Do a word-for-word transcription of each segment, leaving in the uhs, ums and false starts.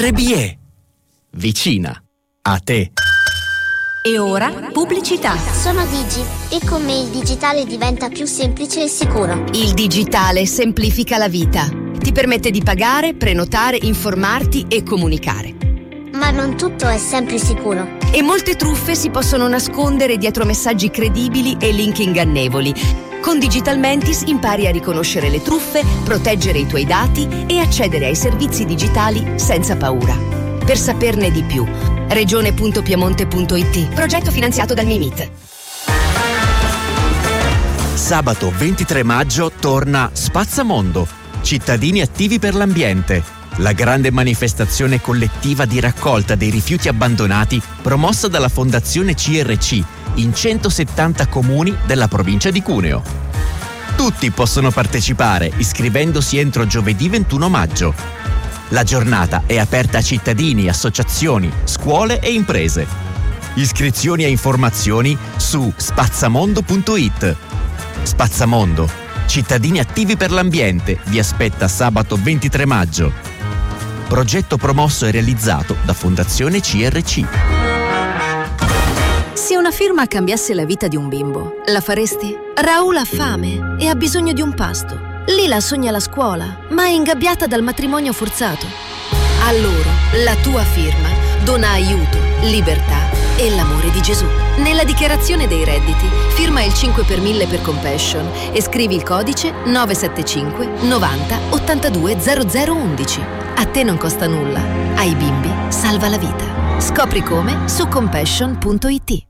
R B E. Vicina a te. E ora pubblicità. Sono Digi e con me il digitale diventa più semplice e sicuro. Il digitale semplifica la vita. Ti permette di pagare, prenotare, informarti e comunicare. Ma non tutto è sempre sicuro. E molte truffe si possono nascondere dietro messaggi credibili e link ingannevoli. Con Digital Mentis impari a riconoscere le truffe, proteggere i tuoi dati e accedere ai servizi digitali senza paura. Per saperne di più, regione punto piemonte punto it. Progetto finanziato dal Mimit. Sabato ventitré maggio torna Spazzamondo, cittadini attivi per l'ambiente. La grande manifestazione collettiva di raccolta dei rifiuti abbandonati promossa dalla Fondazione C R C in centosettanta comuni della provincia di Cuneo. Tutti possono partecipare iscrivendosi entro giovedì ventuno maggio. La giornata è aperta a cittadini, associazioni, scuole e imprese. Iscrizioni e informazioni su spazzamondo punto it. Spazzamondo, cittadini attivi per l'ambiente, vi aspetta sabato ventitré maggio. Progetto promosso e realizzato da Fondazione C R C. Se una firma cambiasse la vita di un bimbo, la faresti? Raul ha fame e ha bisogno di un pasto. Lila sogna la scuola, ma è ingabbiata dal matrimonio forzato. A loro, la tua firma dona aiuto, libertà e l'amore di Gesù. Nella dichiarazione dei redditi, firma il cinque per mille per Compassion e scrivi il codice nove sette cinque novanta ottantadue zero zero undici. A te non costa nulla, ai bimbi salva la vita. Scopri come su compassion punto it.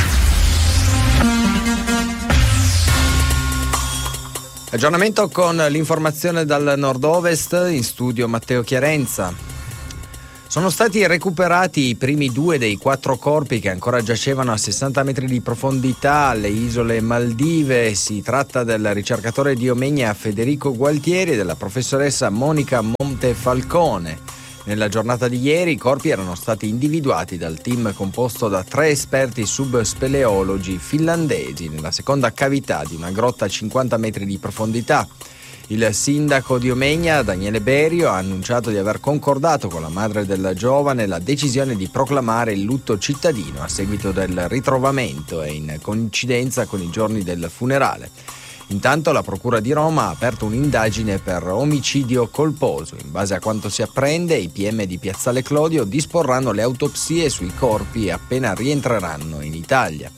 Aggiornamento con l'informazione dal nord-ovest, in studio Matteo Chiarenza. Sono stati recuperati i primi due dei quattro corpi che ancora giacevano a sessanta metri di profondità alle isole Maldive. Si tratta del ricercatore di Omegna Federico Gualtieri e della professoressa Monica Montefalcone. Nella giornata di ieri i corpi erano stati individuati dal team composto da tre esperti subspeleologi finlandesi nella seconda cavità di una grotta a cinquanta metri di profondità. Il sindaco di Omegna, Daniele Berio, ha annunciato di aver concordato con la madre del giovane la decisione di proclamare il lutto cittadino a seguito del ritrovamento e in coincidenza con i giorni del funerale. Intanto la Procura di Roma ha aperto un'indagine per omicidio colposo. In base a quanto si apprende, i P M di Piazzale Clodio disporranno le autopsie sui corpi appena rientreranno in Italia.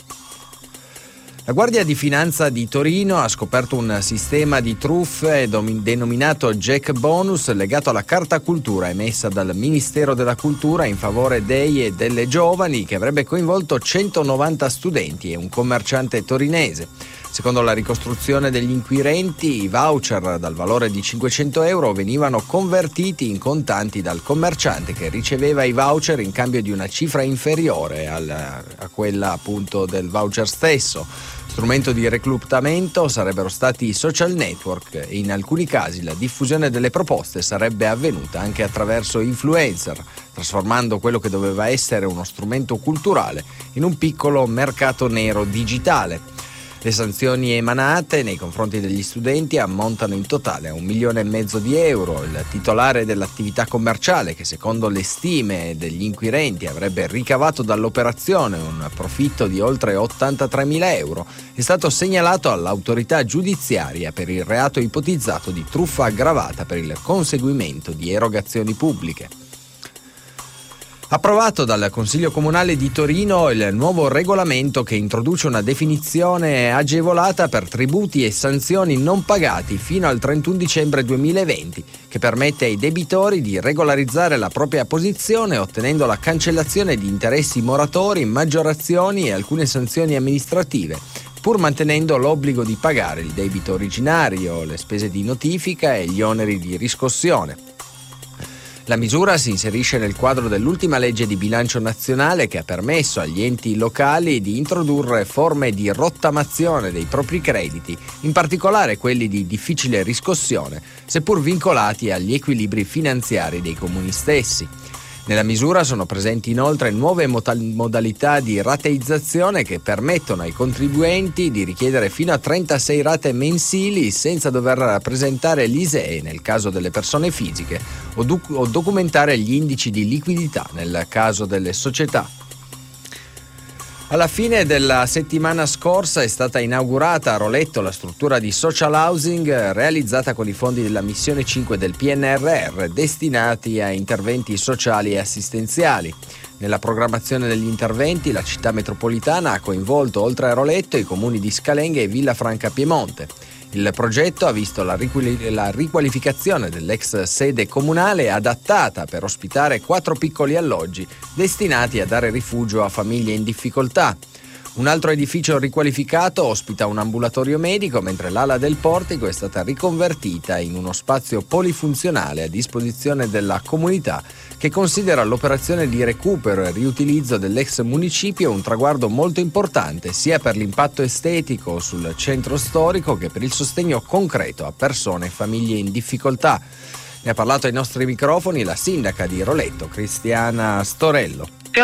La Guardia di Finanza di Torino ha scoperto un sistema di truffe denominato Jack Bonus legato alla carta cultura emessa dal Ministero della Cultura in favore dei e delle giovani, che avrebbe coinvolto centonovanta studenti e un commerciante torinese. Secondo la ricostruzione degli inquirenti, i voucher dal valore di cinquecento euro venivano convertiti in contanti dal commerciante, che riceveva i voucher in cambio di una cifra inferiore al, a quella appunto del voucher stesso. Strumento di reclutamento sarebbero stati i social network e in alcuni casi la diffusione delle proposte sarebbe avvenuta anche attraverso influencer, trasformando quello che doveva essere uno strumento culturale in un piccolo mercato nero digitale. Le sanzioni emanate nei confronti degli studenti ammontano in totale a un milione e mezzo di euro. Il titolare dell'attività commerciale, che secondo le stime degli inquirenti avrebbe ricavato dall'operazione un profitto di oltre ottantatremila euro, è stato segnalato all'autorità giudiziaria per il reato ipotizzato di truffa aggravata per il conseguimento di erogazioni pubbliche. Approvato dal Consiglio Comunale di Torino il nuovo regolamento che introduce una definizione agevolata per tributi e sanzioni non pagati fino al trentuno dicembre duemilaventi, che permette ai debitori di regolarizzare la propria posizione ottenendo la cancellazione di interessi moratori, maggiorazioni e alcune sanzioni amministrative, pur mantenendo l'obbligo di pagare il debito originario, le spese di notifica e gli oneri di riscossione. La misura si inserisce nel quadro dell'ultima legge di bilancio nazionale che ha permesso agli enti locali di introdurre forme di rottamazione dei propri crediti, in particolare quelli di difficile riscossione, seppur vincolati agli equilibri finanziari dei comuni stessi. Nella misura sono presenti inoltre nuove modalità di rateizzazione che permettono ai contribuenti di richiedere fino a trentasei rate mensili senza dover presentare l'I S E E nel caso delle persone fisiche o, doc- o documentare gli indici di liquidità nel caso delle società. Alla fine della settimana scorsa è stata inaugurata a Roletto la struttura di social housing realizzata con i fondi della missione cinque del P N R R destinati a interventi sociali e assistenziali. Nella programmazione degli interventi la città metropolitana ha coinvolto oltre a Roletto i comuni di Scalenghe e Villafranca Piemonte. Il progetto ha visto la, riquali- la riqualificazione dell'ex sede comunale adattata per ospitare quattro piccoli alloggi destinati a dare rifugio a famiglie in difficoltà. Un altro edificio riqualificato ospita un ambulatorio medico, mentre l'ala del portico è stata riconvertita in uno spazio polifunzionale a disposizione della comunità, che considera l'operazione di recupero e riutilizzo dell'ex municipio un traguardo molto importante sia per l'impatto estetico sul centro storico che per il sostegno concreto a persone e famiglie in difficoltà. Ne ha parlato ai nostri microfoni la sindaca di Roletto, Cristiana Storello.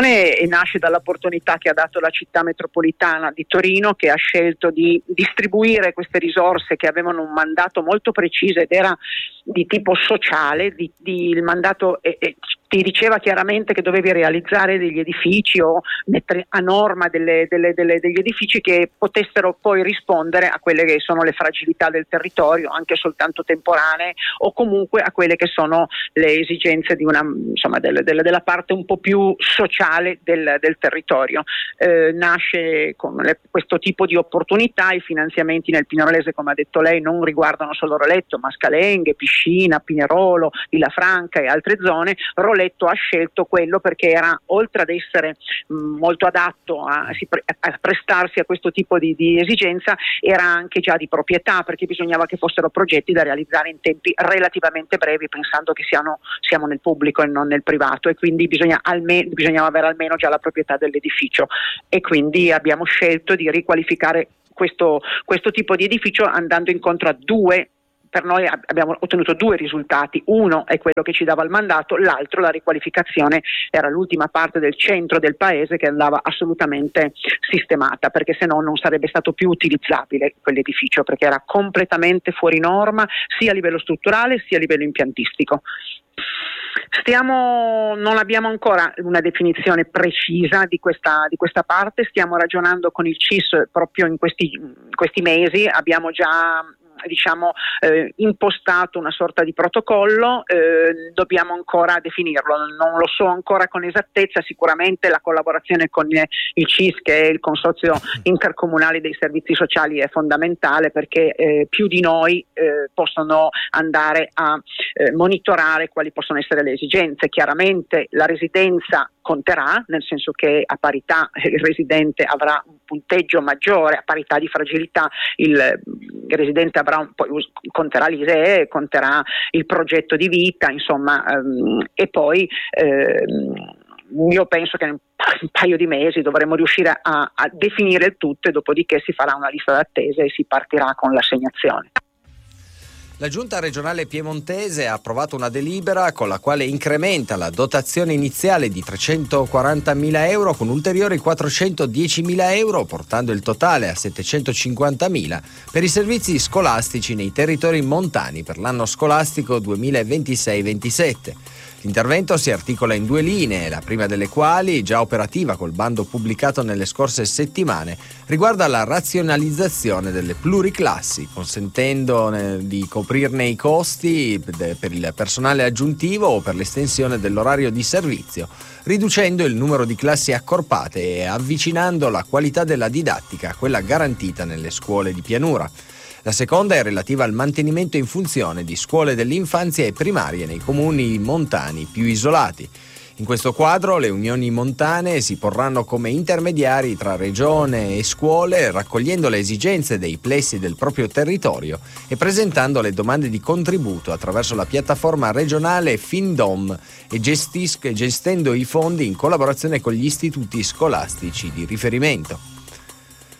E nasce dall'opportunità che ha dato la città metropolitana di Torino, che ha scelto di distribuire queste risorse che avevano un mandato molto preciso ed era di tipo sociale. Di, di, il mandato eh, eh, ti diceva chiaramente che dovevi realizzare degli edifici o mettere a norma delle, delle, delle, degli edifici che potessero poi rispondere a quelle che sono le fragilità del territorio, anche soltanto temporanee, o comunque a quelle che sono le esigenze di una, insomma, del, del, della parte un po' più sociale Del, del territorio. Eh, nasce con le, questo tipo di opportunità. I finanziamenti nel Pinerolese, come ha detto lei, non riguardano solo Roletto, ma Scalenghe, Piscina, Pinerolo, Villafranca e altre zone. Roletto ha scelto quello perché era, oltre ad essere mh, molto adatto a, a prestarsi a questo tipo di, di esigenza, era anche già di proprietà, perché bisognava che fossero progetti da realizzare in tempi relativamente brevi, pensando che siano, siamo nel pubblico e non nel privato, e quindi bisogna almeno bisognava avere almeno già la proprietà dell'edificio, e quindi abbiamo scelto di riqualificare questo, questo tipo di edificio andando incontro a due. Per noi abbiamo ottenuto due risultati: uno è quello che ci dava il mandato, l'altro, la riqualificazione, era l'ultima parte del centro del paese che andava assolutamente sistemata, perché se no non sarebbe stato più utilizzabile quell'edificio, perché era completamente fuori norma sia a livello strutturale sia a livello impiantistico. Stiamo, non abbiamo ancora una definizione precisa di questa, di questa parte, stiamo ragionando con il C I S proprio in questi, in questi mesi, abbiamo già diciamo eh, impostato una sorta di protocollo, eh, dobbiamo ancora definirlo, non lo so ancora con esattezza. Sicuramente la collaborazione con il C I S, che è il Consorzio Intercomunale dei Servizi Sociali, è fondamentale, perché eh, più di noi eh, possono andare a eh, monitorare quali possono essere le esigenze. Chiaramente la residenza conterà, nel senso che a parità il residente avrà un punteggio maggiore, a parità di fragilità il, il residente avrà un, poi conterà l'I S E E, conterà il progetto di vita, insomma, um, e poi um, io penso che in un paio di mesi dovremo riuscire a, a definire il tutto, e dopodiché si farà una lista d'attesa e si partirà con l'assegnazione. La Giunta regionale piemontese ha approvato una delibera con la quale incrementa la dotazione iniziale di trecentoquarantamila euro con ulteriori quattrocentodiecimila euro, portando il totale a settecentocinquantamila per i servizi scolastici nei territori montani per l'anno scolastico duemilaventisei ventisette. L'intervento si articola in due linee, la prima delle quali, già operativa col bando pubblicato nelle scorse settimane, riguarda la razionalizzazione delle pluriclassi, consentendo di coprirne i costi per il personale aggiuntivo o per l'estensione dell'orario di servizio, riducendo il numero di classi accorpate e avvicinando la qualità della didattica a quella garantita nelle scuole di pianura. La seconda è relativa al mantenimento in funzione di scuole dell'infanzia e primarie nei comuni montani più isolati. In questo quadro le unioni montane si porranno come intermediari tra regione e scuole, raccogliendo le esigenze dei plessi del proprio territorio e presentando le domande di contributo attraverso la piattaforma regionale Findom e gestis- gestendo i fondi in collaborazione con gli istituti scolastici di riferimento.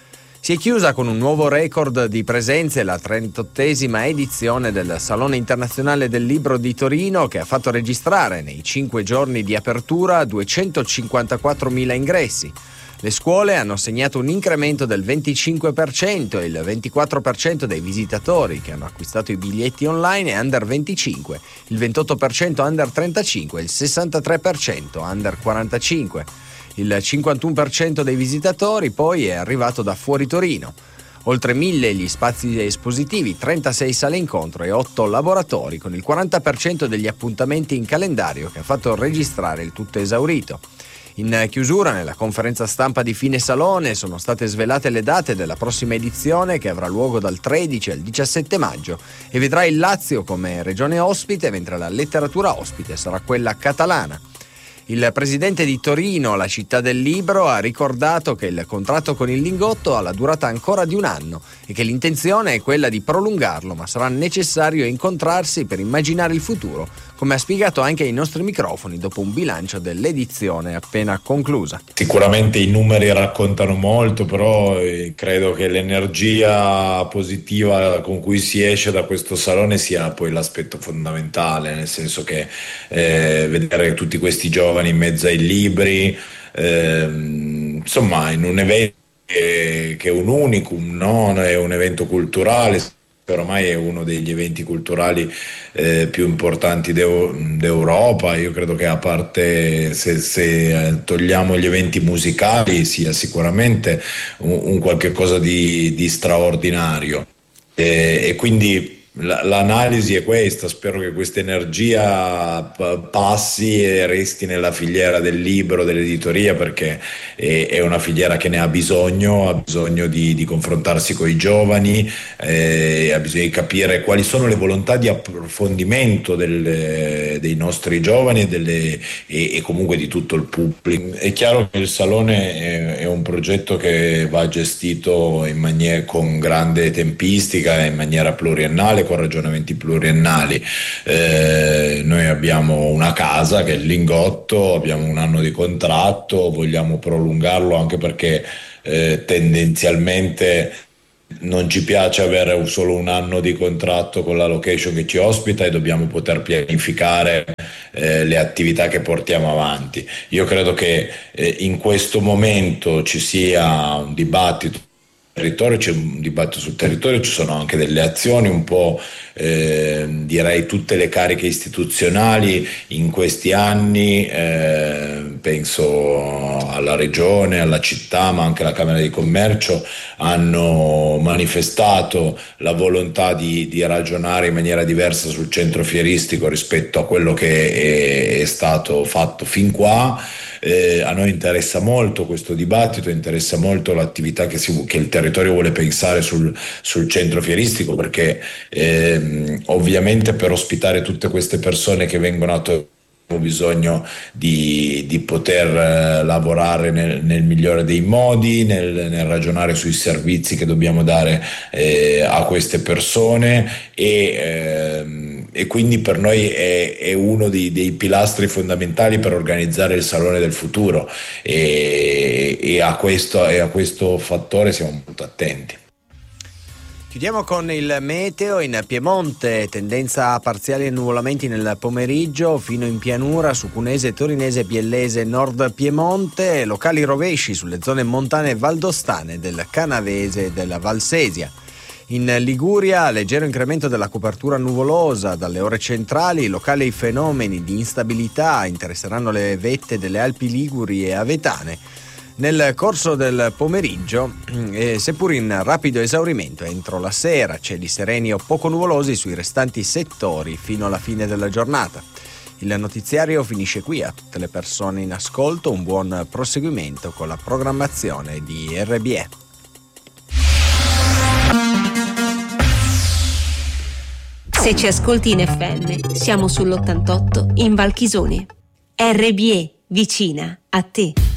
Si è chiusa con un nuovo record di presenze la trentottesima edizione del Salone Internazionale del Libro di Torino, che ha fatto registrare nei cinque giorni di apertura duecentocinquantaquattromila ingressi. Le scuole hanno segnato un incremento del venticinque per cento e il ventiquattro per cento dei visitatori che hanno acquistato i biglietti online è under venticinque, il ventotto per cento under trentacinque e il sessantatré per cento under quarantacinque. Il cinquantuno per cento dei visitatori poi è arrivato da fuori Torino. Oltre mille gli spazi espositivi, trentasei sale incontro e otto laboratori, con il quaranta per cento degli appuntamenti in calendario che ha fatto registrare il tutto esaurito. In chiusura, nella conferenza stampa di fine salone, sono state svelate le date della prossima edizione, che avrà luogo dal tredici al diciassette maggio e vedrà il Lazio come regione ospite, mentre la letteratura ospite sarà quella catalana. Il presidente di Torino, la città del libro, ha ricordato che il contratto con il Lingotto ha la durata ancora di un anno e che l'intenzione è quella di prolungarlo, ma sarà necessario incontrarsi per immaginare il futuro, come ha spiegato anche ai nostri microfoni dopo un bilancio dell'edizione appena conclusa. Sicuramente i numeri raccontano molto, però credo che l'energia positiva con cui si esce da questo salone sia poi l'aspetto fondamentale, nel senso che eh, vedere tutti questi giovani in mezzo ai libri, ehm, insomma in un evento che, che è un unicum, no? È un evento culturale, ormai è uno degli eventi culturali eh, più importanti d'Eu- d'Europa. Io credo che, a parte se, se togliamo gli eventi musicali, sia sicuramente un, un qualche cosa di, di straordinario, e, e quindi l'analisi è questa. Spero che questa energia passi e resti nella filiera del libro, dell'editoria, perché è una filiera che ne ha bisogno, ha bisogno di, di confrontarsi con i giovani, eh, ha bisogno di capire quali sono le volontà di approfondimento delle, dei nostri giovani e, delle, e, e comunque di tutto il pubblico. È chiaro che il Salone è, è un progetto che va gestito in maniera, con grande tempistica e in maniera pluriennale, con ragionamenti pluriennali. Eh, noi abbiamo una casa che è il Lingotto, abbiamo un anno di contratto, vogliamo prolungarlo anche perché eh, tendenzialmente non ci piace avere solo un anno di contratto con la location che ci ospita e dobbiamo poter pianificare eh, le attività che portiamo avanti. Io credo che eh, in questo momento ci sia un dibattito territorio, c'è un dibattito sul territorio, ci sono anche delle azioni, un po' eh, direi tutte le cariche istituzionali in questi anni, eh, penso alla regione, alla città, ma anche alla Camera di Commercio, hanno manifestato la volontà di, di ragionare in maniera diversa sul centro fieristico rispetto a quello che è, è stato fatto fin qua. Eh, a noi interessa molto questo dibattito, interessa molto l'attività che, si, che il territorio vuole pensare sul, sul centro fieristico, perché ehm, ovviamente per ospitare tutte queste persone che vengono a Torino abbiamo bisogno di, di poter eh, lavorare nel, nel migliore dei modi, nel, nel ragionare sui servizi che dobbiamo dare eh, a queste persone e ehm, e quindi per noi è, è uno dei, dei pilastri fondamentali per organizzare il Salone del futuro, e, e, a questo, e a questo fattore siamo molto attenti. Chiudiamo con il meteo. In Piemonte tendenza a parziali annuvolamenti nel pomeriggio, fino in pianura su Cunese, Torinese, Biellese, Nord Piemonte, locali rovesci sulle zone montane valdostane del Canavese e della Valsesia. In Liguria, leggero incremento della copertura nuvolosa dalle ore centrali, locali fenomeni di instabilità interesseranno le vette delle Alpi Liguri e Avetane. Nel corso del pomeriggio, eh, seppur in rapido esaurimento, entro la sera cieli sereni o poco nuvolosi sui restanti settori fino alla fine della giornata. Il notiziario finisce qui. A tutte le persone in ascolto un buon proseguimento con la programmazione di R B E. Se ci ascolti in F M, siamo sull'ottantotto in Valchisone. R B E, vicina a te.